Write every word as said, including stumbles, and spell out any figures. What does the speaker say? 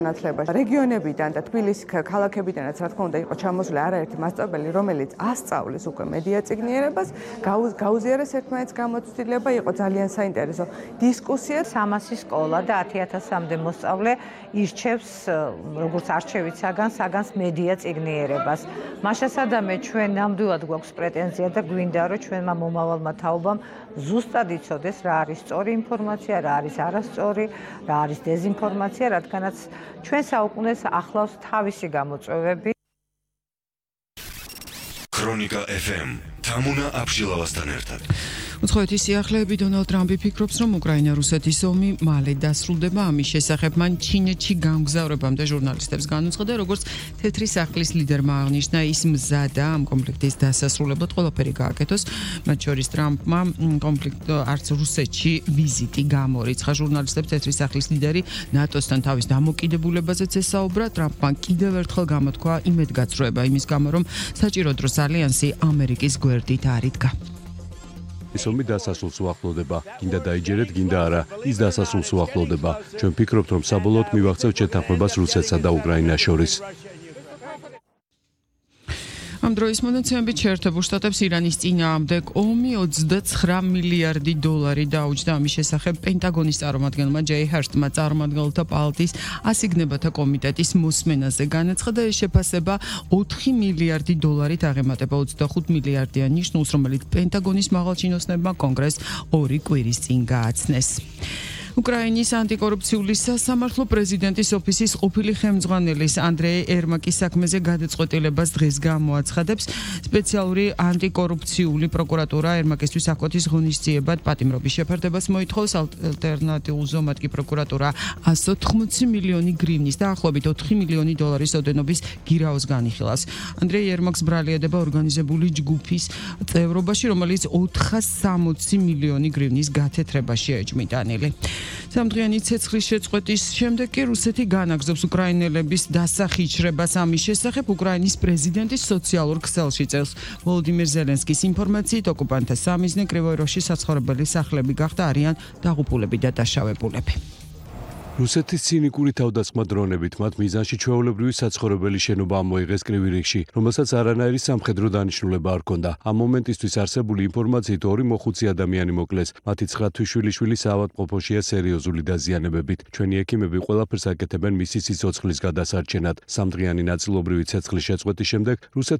განათლებაში რეგიონებიდან და თბილისის ქალაქებიდანაც რა თქმა უნდა იყო ჩამოსული არაერთი მასწავლებელი, რომელიც ასწავლის უკვე მედია წიგნიერებას, გაუზიარეს ერთმანეთს გამოცდილება, იყო ძალიან საინტერესო დისკუსია. სამასი სკოლა და ათი ათასამდე მოსწავლე ირჩევს როგორც არჩევით საგან, საგანს მედია წიგნიერებას. მაშასადამე ჩვენ ნამდვილად გვაქვს პრეტენზია და გვინდა რომ ჩვენმა მომავალმა თაობამ ზუსტად იცოდეს რა არის სწორი ინფორმაცია, რა არის არასწორი, რა არის დეზინფორმაცია, რადგანაც ჩვენ საუკუნეს ახლავს თავისი გამოწვევები. ქრონიკა ეფ ემ თამუნა აბშილავასთან ერთად. უცხოეთის სიახლეები დონალდ ტრამპი ფიქრობს, რომ უკრაინა-რუსეთის ომი მალე დასრულდება. ამის შესახებ მან ჩინეთში გამგზავრებამდე ჟურნალისტებს განუცხადა, როგორც თეთრი სახლის ლიდერმა აღნიშნა, ის მზადა ამ კონფლიქტის დასასრულებლად ყველაფერი გააკეთოს. მათ შორის ტრამპმა კონფლიქტ არც რუსეთში ვიზიტი გამორიცხა. ჟურნალისტებს თეთრი სახლის ლიდერი ნატოსთან თავის დამოკიდებულებაზეც ესაუბრა. ტრამპმა კიდევ ერთხელ გამოთქვა იმედგაცრუება იმის გამო, რომ საჭირო დროს ალიანსი ამერიკის გვერდით არ იდგა. ის ომი დასასრულს უახლოვდება. გინდა დაიჯერეთ, გინდა არა, ის დასასრულს უახლოვდება. ჩვენ ფიქრობთ, რომ საბოლოოდ მივაღწევთ შეთანხმებას რუსეთსა და უკრაინას შორის. ამ დროის მონაცემებით შეერთებულ შტატებს ირანის წინააღმდეგ ომი ოცდაცხრა მილიარდი დოლარი დაუჯდა. ამის შესახებ პენტაგონის წარმომადგენელმა ჯეი ჰერსტმა წარმომადგენელთა პალატის ასიგნებათა კომიტეტის მოსმენაზე განაცხადა, ეს შეფასება ოთხი მილიარდი დოლარით აღემატება ოცდახუთ მილიარდიან ნიშნულს, რომელიც პენტაგონის მაღალჩინოსნებმა კონგრესს ორი კვირის წინ გააცნეს. უკრაინის ანტიკორუფციული სასამართლო პრეზიდენტის ოფისის ყოფილი ხელმძღვანელის ანდრეი ერმაკის საქმეზე გადაწყვეტილებას დღეს გამოაცხადებს. სპეციალური ანტიკორუფციული პროკურატურა ერმაკისთვის აკვეთის ღონისძიებად პატიმრობის შეფარდებას მოითხოვს. ალტერნატიულ ზომად კი პროკურატურა ასი ოთხმოცი მილიონი გრივნის და ახლობით ოთხი მილიონი დოლარის ოდენობის გირაოს განიხილავს. ანდრეი ერმაკს ბრალი ედება ორგანიზებული ჯგუფის წევრობაში, რომელიც ოთხასამოცი მილიონი გრივნის გათეთრებაშია ეჭმიტანილი. სამდღიანი ცეცხლის შეწყვეტის შემდეგ კი რუსეთი განაგზობს უკრაინელების დასახიჩრებას. ამის შესახებ უკრაინის პრეზიდენტის სოციალურ ქსელში წერს. ვოლოდიმირ ზელენსკის ინფორმაციით ოკუპანტთა სამიზნე კრივოიროში საცხოვრებელი სახლები გახდა, არიან დაღუპულები და დაშავებულები. რუსეთის ცინიკური თავდასხმა დრონებით მათ მიზანში ჩვეულებრივი საცხოვრებელი შენობა ამოიღეს კრივი-რიგში, რომელსაც არანაირი სამხედრო დანიშნულება არ ჰქონდა. ამ მომენტისთვის არსებული ინფორმაციით ორი მოხუცი ადამიანი მოკლეს. მათი ცხრა თვიშვილი საავადმყოფოშია სერიოზული დაზიანებებით. ჩვენი ექიმები ყველაფერს აკეთებენ მისი სიცოცხლის გადასარჩენად. სამდღიანი ნაწილობრივი ცეცხლის შეწყვეტის შემდეგ რუსეთ